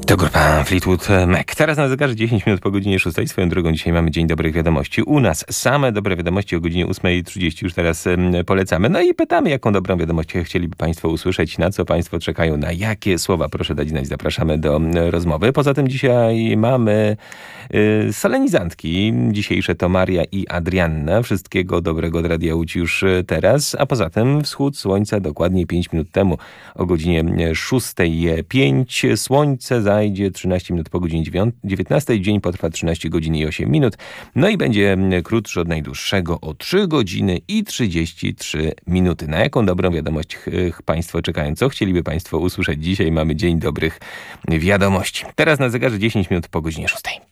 To grupa Fleetwood Mac. Teraz na zegarze 10 minut po godzinie 6. Swoją drogą dzisiaj mamy Dzień Dobrych Wiadomości. U nas same dobre wiadomości o godzinie 8:30 już teraz polecamy. No i pytamy, jaką dobrą wiadomość chcieliby Państwo usłyszeć, na co Państwo czekają, na jakie słowa. Proszę dać znać, zapraszamy do rozmowy. Poza tym dzisiaj mamy solenizantki. Dzisiejsze to Maria i Adrianna. Wszystkiego dobrego od Radia Łódź już teraz. A poza tym wschód słońca dokładnie 5 minut temu o godzinie 6:05. Słońce zajdzie 13 minut po godzinie 19. Dzień potrwa 13 godzin i 8 minut. No i będzie krótszy od najdłuższego o 3 godziny i 33 minuty. Na jaką dobrą wiadomość Państwo czekają? Co chcieliby Państwo usłyszeć? Dzisiaj mamy Dzień Dobrych Wiadomości. Teraz na zegarze 10 minut po godzinie 6.